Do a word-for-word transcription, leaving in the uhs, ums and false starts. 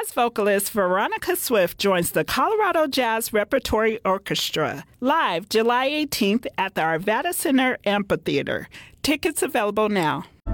Jazz vocalist Veronica Swift joins the Colorado Jazz Repertory Orchestra live July eighteenth at the Arvada Center Amphitheater. Tickets available now.